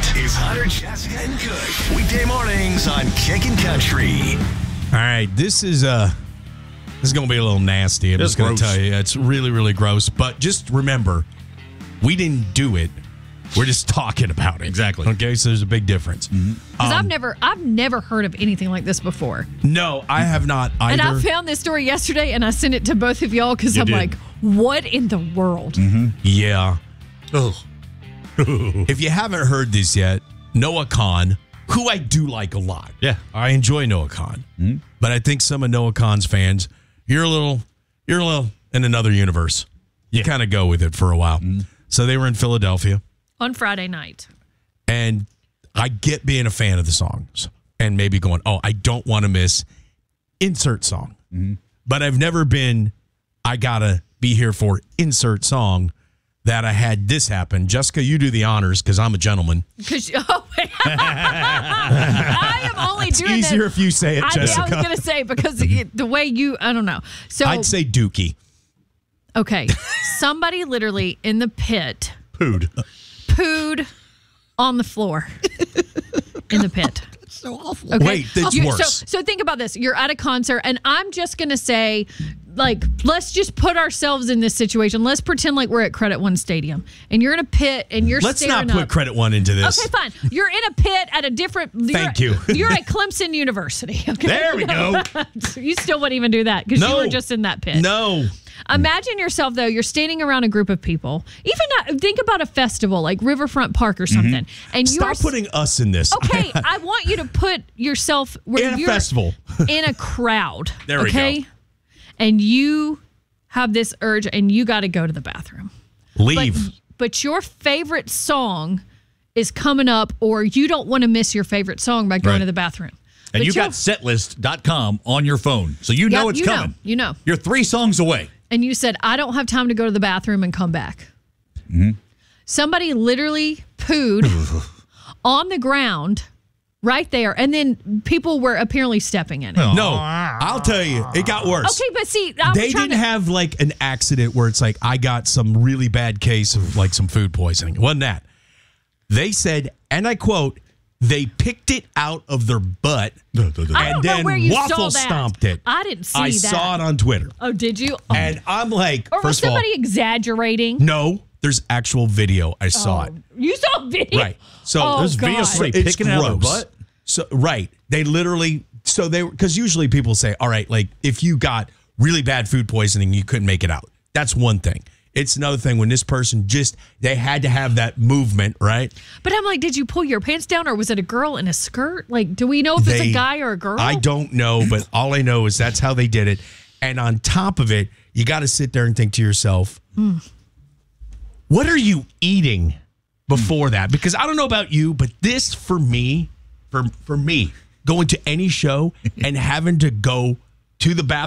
That is Hunter, Jessica, and Kush. Weekday mornings on Kickin' Country. All right, this is going to be a little nasty. I'm just going to tell you. It's really, really gross. But just remember, we didn't do it. We're just talking about it. Exactly. Okay, so there's a big difference. Because I've never heard of anything like this before. No, I have not either. And I found this story yesterday, and I sent it to both of y'all because I'm like, what in the world? Yeah. Oh. If you haven't heard this yet, Noah Khan, who I do like a lot. Yeah. I enjoy Noah Khan. But I think some of Noah Khan's fans, you're a little in another universe. You kind of go with it for a while. So they were in Philadelphia. On Friday night. And I get being a fan of the songs and maybe going, oh, I don't want to miss insert song. But I've never been, I got to be here for insert song that I had this happen. Jessica, you do the honors because I'm a gentleman. I am only it's doing easier if you say it, Jessica. I was going to say because the way you, I don't know. So I'd say Dookie. Okay. Somebody literally in the pit Pooed on the floor in the pit. That's so awful. Okay? Wait, that's worse. So think about this. You're at a concert, and I'm just going to say, like, let's just put ourselves in this situation. Let's pretend like we're at Credit One Stadium, and you're in a pit, and you're Let's staring not put up. Credit One into this. Okay, fine. You're in a pit at a different... Thank you. You're at Clemson University. Okay? There we go. You still wouldn't even do that because you were just in that pit. No. Imagine yourself, though, you're standing around a group of people. Think about a festival like Riverfront Park or something. And Stop putting us in this. Okay, I want you to put yourself in a festival. In a crowd. There we go. And you have this urge and you got to go to the bathroom. Leave. But your favorite song is coming up, or you don't want to miss your favorite song by going to the bathroom. And But you got setlist.com on your phone, so you know it's coming. You know. You're 3 songs away. And you said, I don't have time to go to the bathroom and come back. Somebody literally pooed on the ground right there. And then people were apparently stepping in it. No, I'll tell you, it got worse. Okay, but see, they didn't have like an accident where it's like, I got some really bad case of like some food poisoning. It wasn't that. They said, and I quote, they picked it out of their butt and then waffle stomped it. I didn't see I that. saw it on Twitter. Oh, did you? And I'm like, Or was first of all, somebody exaggerating? no, there's actual video. I saw it. You saw video? Right. So there's video straight picking it out of their butt? So, right. They literally, because usually people say, all right, like if you got really bad food poisoning, you couldn't make it out. That's one thing. It's another thing when this person they had to have that movement, right? But I'm like, did you pull your pants down or was it a girl in a skirt? Like, do we know if it's a guy or a girl? I don't know, but all I know is that's how they did it. And on top of it, you got to sit there and think to yourself, what are you eating before that? Because I don't know about you, but this for me, going to any show and having to go to the bathroom